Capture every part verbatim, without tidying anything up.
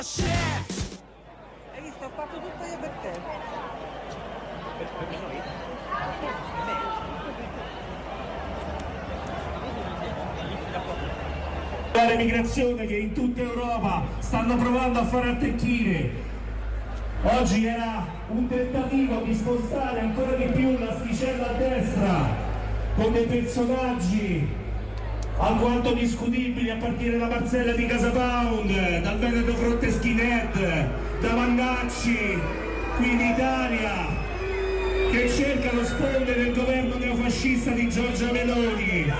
Hai visto? Ho fatto tutto io per te. Per, per noi? L'emigrazione che in tutta Europa stanno provando a far attecchire. Oggi era un tentativo di spostare ancora di più l'asticella a destra con dei personaggi alquanto discutibili, a partire da Marcella di Casa Pound, dal Veneto Fronte Skinhead, da Mannacci qui in Italia, che cercano sponde del governo neofascista di Giorgia Meloni.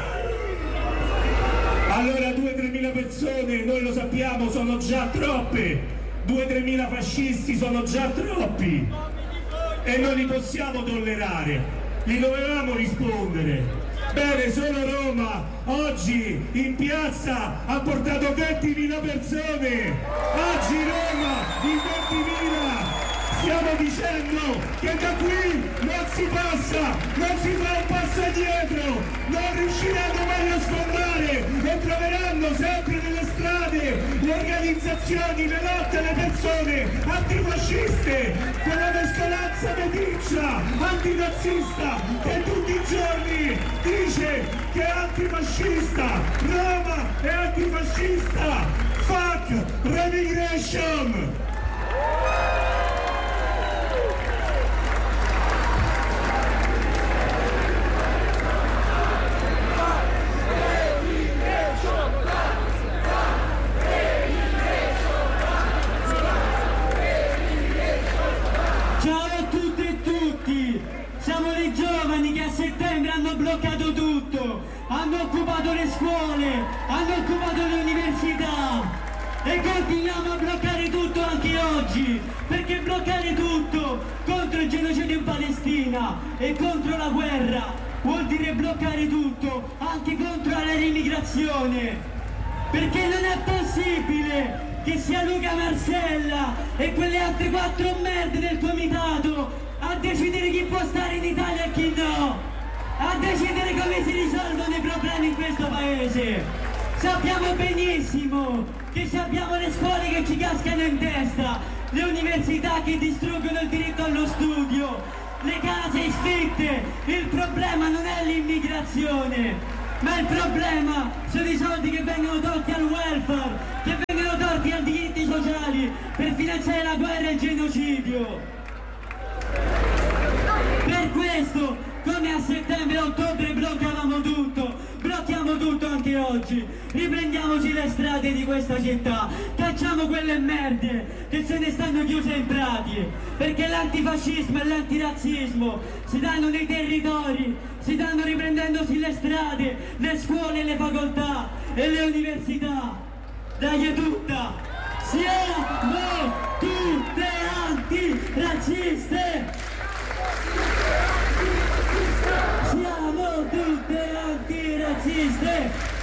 Allora due tre mila persone, noi lo sappiamo, sono già troppe, due tre mila fascisti sono già troppi e non li possiamo tollerare, li dovevamo rispondere. Bene, solo Roma oggi in piazza ha portato ventimila persone, oggi Roma in ventimila. Stiamo dicendo che da qui non si passa, non si fa un passo indietro, non riusciranno mai a sfondare e troveranno sempre nelle strade le organizzazioni, le lotte, le persone antifasciste, quella mescolanza meticcia, antirazzista che tutti i giorni dice che è antifascista, Roma è antifascista, fuck remigration! Siamo dei giovani che a settembre hanno bloccato tutto, hanno occupato le scuole, hanno occupato le università e continuiamo a bloccare tutto anche oggi, perché bloccare tutto contro il genocidio in Palestina e contro la guerra vuol dire bloccare tutto anche contro la immigrazione, perché non è possibile che sia Luca Marcella e quelle altre quattro merde del comitato a decidere chi può stare in Italia e chi no, a decidere come si risolvono i problemi in questo paese. Sappiamo benissimo che se abbiamo le scuole che ci cascano in testa, le università che distruggono il diritto allo studio, le case sfitte, il problema non è l'immigrazione, ma il problema sono i soldi che vengono tolti al welfare, che vengono tolti ai diritti sociali per finanziare la guerra e il genocidio. Per questo, come a settembre e ottobre bloccavamo tutto, blocchiamo tutto anche oggi, riprendiamoci le strade di questa città, cacciamo quelle merde che se ne stanno chiuse in prati, perché l'antifascismo e l'antirazzismo si danno nei territori, si danno riprendendosi le strade, le scuole, le facoltà e le università. Dai tutta, siamo tutte antirazziste! Siamo tutte antirazziste!